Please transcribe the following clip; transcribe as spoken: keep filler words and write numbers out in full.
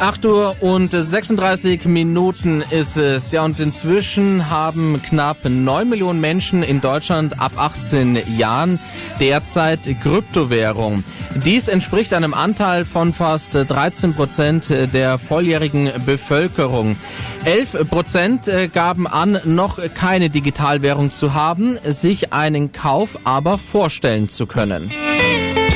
acht Uhr und sechsunddreißig Minuten ist es. Ja, und inzwischen haben knapp neun Millionen Menschen in Deutschland ab achtzehn Jahren derzeit Kryptowährung. Dies entspricht einem Anteil von fast dreizehn Prozent der volljährigen Bevölkerung. elf Prozent gaben an, noch keine Digitalwährung zu haben, sich einen Kauf aber vorstellen zu können.